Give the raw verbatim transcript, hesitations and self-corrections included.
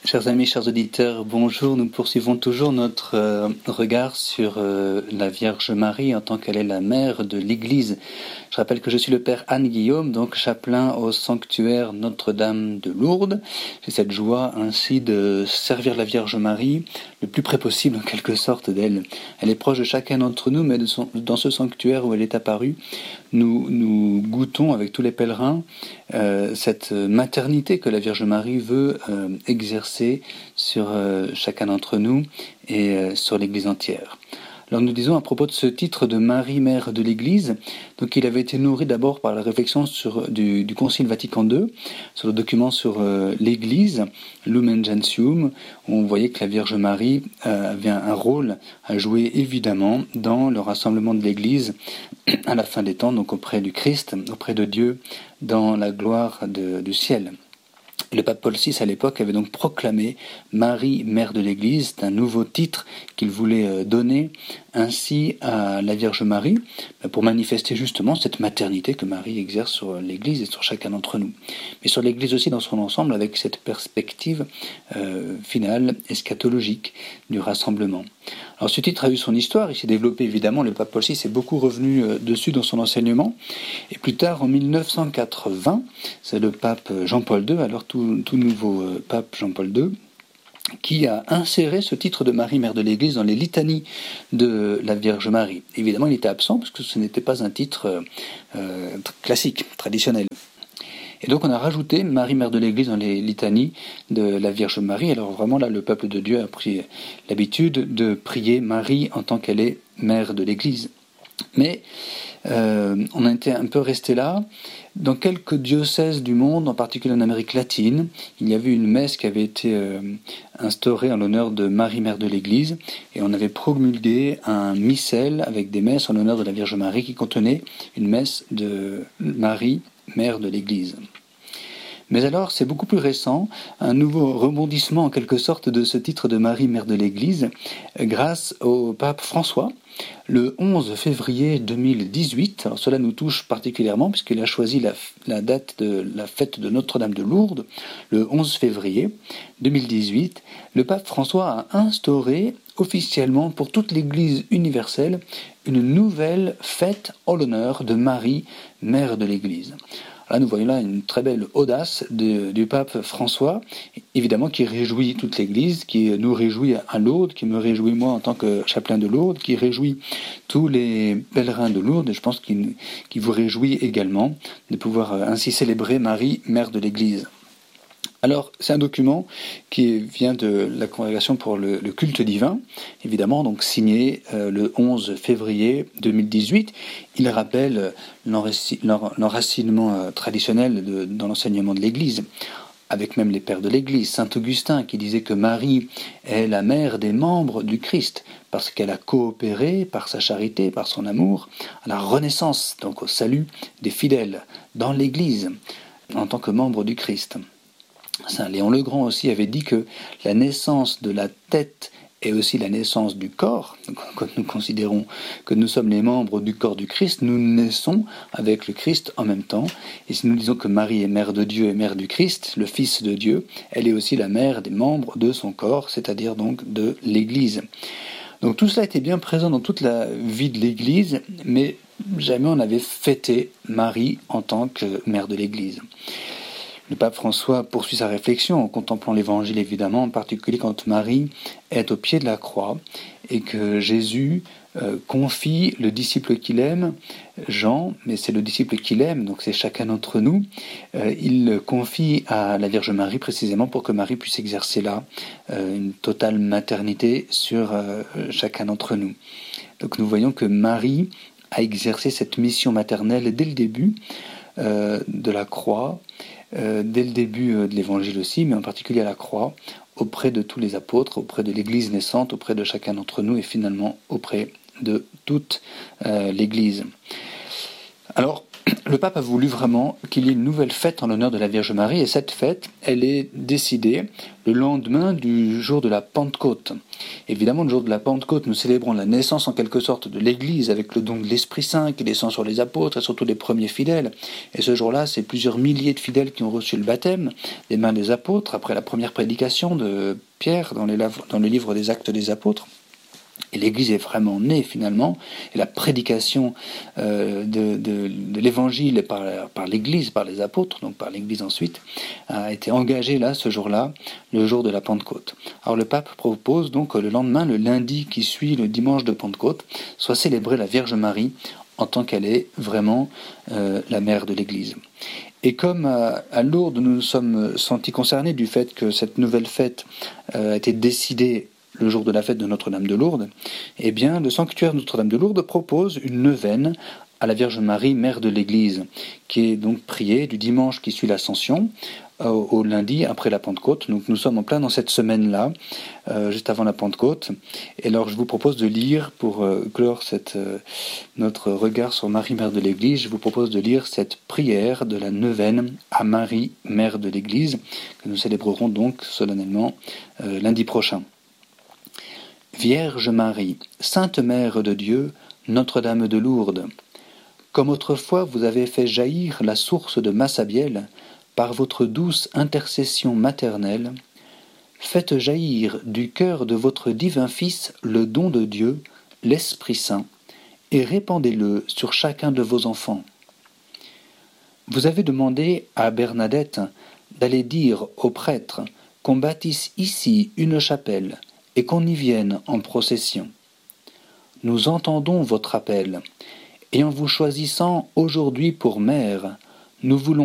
Chers amis, chers auditeurs, bonjour. Nous poursuivons toujours notre euh, regard sur euh, la Vierge Marie en tant qu'elle est la mère de l'Église. Je rappelle que je suis le Père Anne Guillaume, donc chapelain au sanctuaire Notre-Dame de Lourdes. J'ai cette joie ainsi de servir la Vierge Marie le plus près possible en quelque sorte d'elle. Elle est proche de chacun d'entre nous, mais de son, dans ce sanctuaire où elle est apparue, nous, nous goûtons avec tous les pèlerins euh, cette maternité que la Vierge Marie veut euh, exercer sur euh, chacun d'entre nous et euh, sur l'Église entière. Alors nous disons à propos de ce titre de Marie, mère de l'Église, donc il avait été nourri d'abord par la réflexion sur, du, du Concile Vatican deux, sur le document sur euh, l'Église, Lumen Gentium, où on voyait que la Vierge Marie euh, avait un, un rôle à jouer évidemment dans le rassemblement de l'Église à la fin des temps, donc auprès du Christ, auprès de Dieu, dans la gloire de, du ciel. Le pape Paul six, à l'époque, avait donc proclamé Marie, mère de l'Église. C'est un nouveau titre qu'il voulait donner ainsi à la Vierge Marie, pour manifester justement cette maternité que Marie exerce sur l'Église et sur chacun d'entre nous. Mais sur l'Église aussi dans son ensemble, avec cette perspective euh, finale, eschatologique du rassemblement. Alors ce titre a eu son histoire, il s'est développé évidemment, le pape Paul six est beaucoup revenu euh, dessus dans son enseignement, et plus tard en mille neuf cent quatre-vingts, c'est le pape Jean-Paul deux, alors tout, tout nouveau euh, pape Jean-Paul deux, qui a inséré ce titre de Marie, mère de l'Église dans les litanies de la Vierge Marie. Évidemment, il était absent parce que ce n'était pas un titre euh, classique, traditionnel. Et donc on a rajouté Marie, mère de l'Église dans les litanies de la Vierge Marie. Alors vraiment là, le peuple de Dieu a pris l'habitude de prier Marie en tant qu'elle est mère de l'Église. Mais euh, on a été un peu resté là. Dans quelques diocèses du monde, en particulier en Amérique latine, il y avait une messe qui avait été euh, instaurée en l'honneur de Marie, mère de l'Église, et on avait promulgué un missel avec des messes en l'honneur de la Vierge Marie qui contenait une messe de Marie, mère de l'Église. Mais alors, c'est beaucoup plus récent, un nouveau rebondissement en quelque sorte de ce titre de Marie, mère de l'Église, grâce au pape François, le onze février deux mille dix-huit. Alors cela nous touche particulièrement puisqu'il a choisi la, la date de la fête de Notre-Dame de Lourdes, le onze février deux mille dix-huit. Le pape François a instauré officiellement pour toute l'Église universelle une nouvelle fête en l'honneur de Marie, mère de l'Église. Là, nous voyons là une très belle audace de, du pape François, évidemment qui réjouit toute l'Église, qui nous réjouit à Lourdes, qui me réjouit moi en tant que chapelain de Lourdes, qui réjouit tous les pèlerins de Lourdes, et je pense qu'il, qu'il vous réjouit également de pouvoir ainsi célébrer Marie, mère de l'Église. Alors, c'est un document qui vient de la Congrégation pour le, le culte divin, évidemment, donc signé euh, le onze février deux mille dix-huit. Il rappelle l'enracinement euh, traditionnel de, dans l'enseignement de l'Église, avec même les pères de l'Église, saint Augustin, qui disait que Marie est la mère des membres du Christ, parce qu'elle a coopéré par sa charité, par son amour, à la renaissance, donc au salut des fidèles dans l'Église, en tant que membre du Christ. Saint Léon le Grand aussi avait dit que la naissance de la tête est aussi la naissance du corps. Quand nous considérons que nous sommes les membres du corps du Christ, nous naissons avec le Christ en même temps. Et si nous disons que Marie est mère de Dieu et mère du Christ, le Fils de Dieu, elle est aussi la mère des membres de son corps, c'est-à-dire donc de l'Église. Donc tout cela était bien présent dans toute la vie de l'Église, mais jamais on n'avait fêté Marie en tant que mère de l'Église. Le pape François poursuit sa réflexion en contemplant l'Évangile évidemment, en particulier quand Marie est au pied de la croix et que Jésus euh, confie le disciple qu'il aime, Jean, mais c'est le disciple qu'il aime, donc c'est chacun d'entre nous, euh, il confie à la Vierge Marie précisément pour que Marie puisse exercer là euh, une totale maternité sur euh, chacun d'entre nous. Donc nous voyons que Marie a exercé cette mission maternelle dès le début euh, de la croix, Euh, dès le début euh, de l'Évangile aussi, mais en particulier à la croix, auprès de tous les apôtres, auprès de l'Église naissante, auprès de chacun d'entre nous et finalement auprès de toute euh, l'Église. Alors, le pape a voulu vraiment qu'il y ait une nouvelle fête en l'honneur de la Vierge Marie, et cette fête, elle est décidée le lendemain du jour de la Pentecôte. Évidemment, le jour de la Pentecôte, nous célébrons la naissance en quelque sorte de l'Église avec le don de l'Esprit Saint qui descend sur les apôtres et surtout les premiers fidèles. Et ce jour-là, c'est plusieurs milliers de fidèles qui ont reçu le baptême des mains des apôtres après la première prédication de Pierre dans, les, dans le livre des Actes des Apôtres. Et l'Église est vraiment née finalement, et la prédication euh, de, de, de l'Évangile par, par l'Église, par les apôtres, donc par l'Église ensuite, a été engagée là, ce jour-là, le jour de la Pentecôte. Alors le pape propose donc que le lendemain, le lundi qui suit le dimanche de Pentecôte, soit célébrée la Vierge Marie en tant qu'elle est vraiment euh, la mère de l'Église. Et comme à, à Lourdes, nous nous sommes sentis concernés du fait que cette nouvelle fête euh, a été décidée le jour de la fête de Notre-Dame de Lourdes, eh bien, le sanctuaire Notre-Dame de Lourdes propose une neuvaine à la Vierge Marie, mère de l'Église, qui est donc priée du dimanche qui suit l'Ascension euh, au lundi après la Pentecôte. Donc nous sommes en plein dans cette semaine-là, euh, juste avant la Pentecôte. Et alors je vous propose de lire, pour euh, clore cette, euh, notre regard sur Marie, mère de l'Église, je vous propose de lire cette prière de la neuvaine à Marie, mère de l'Église, que nous célébrerons donc solennellement euh, lundi prochain. Vierge Marie, Sainte Mère de Dieu, Notre-Dame de Lourdes, comme autrefois vous avez fait jaillir la source de Massabielle par votre douce intercession maternelle, faites jaillir du cœur de votre divin Fils le don de Dieu, l'Esprit Saint, et répandez-le sur chacun de vos enfants. Vous avez demandé à Bernadette d'aller dire aux prêtres qu'on bâtisse ici une chapelle, et qu'on y vienne en procession. Nous entendons votre appel, et en vous choisissant aujourd'hui pour mère, nous voulons